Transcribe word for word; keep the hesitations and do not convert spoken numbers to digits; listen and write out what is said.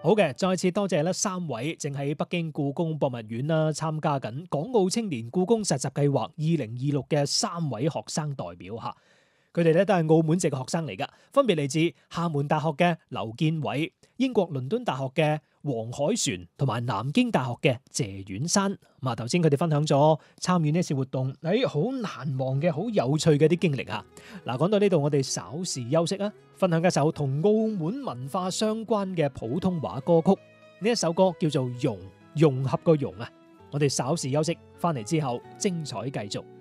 好嘅，再次多謝咧三位正喺北京故宮博物院啦參加緊港澳青年故宮實習計劃二零二六嘅三位學生代表吓，佢哋咧都係澳門籍嘅學生嚟噶，分別嚟自廈門大學嘅劉建偉、英國倫敦大學嘅黃凱旋同埋南京大學嘅謝遠山。咁啊，頭先佢哋分享咗參與呢次活動喺好難忘嘅好有趣嘅啲經歷啊！嗱，講到呢度，我哋稍事休息啊，分享一首同澳門文化相關嘅普通話歌曲。呢一首歌叫做《融》，融合個融啊！我哋稍事休息，翻嚟之後精彩繼續。